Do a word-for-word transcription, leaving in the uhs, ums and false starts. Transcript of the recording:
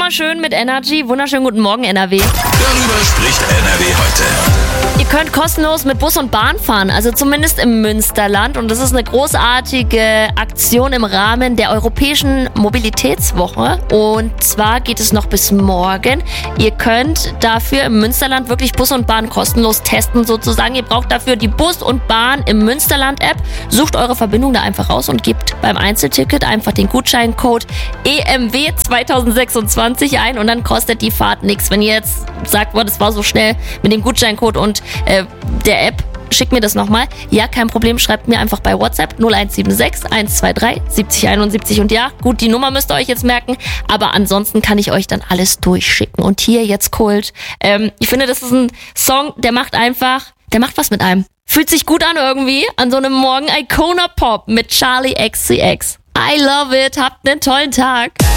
mal schön mit Energy. Wunderschönen guten Morgen, N R W. Darüber spricht N R W heute. Ihr könnt kostenlos mit Bus und Bahn fahren, also zumindest im Münsterland. Und das ist eine großartige Aktion im Rahmen der Europäischen Mobilitätswoche. Und zwar geht es noch bis morgen. Ihr könnt dafür im Münsterland wirklich Bus und Bahn kostenlos testen sozusagen. Ihr braucht dafür die Bus und Bahn im Münsterland-App. Sucht eure Verbindung da einfach raus und gebt beim Einzelticket einfach den Gutscheincode E M W zwanzig sechsundzwanzig ein und dann kostet die Fahrt nichts. Wenn ihr jetzt sagt, boah, das war so schnell mit dem Gutscheincode und äh, der App, schickt mir das nochmal. Ja, kein Problem, schreibt mir einfach bei WhatsApp null eins sieben sechs eins zwei drei sieben null eins eins. Und ja, gut, die Nummer müsst ihr euch jetzt merken, aber ansonsten kann ich euch dann alles durchschicken. Und hier jetzt Kult. Ähm, ich finde, das ist ein Song, der macht einfach, der macht was mit einem. Fühlt sich gut an irgendwie, an so einem Morgen. Icona Pop mit Charlie X C X. I love it, habt einen tollen Tag.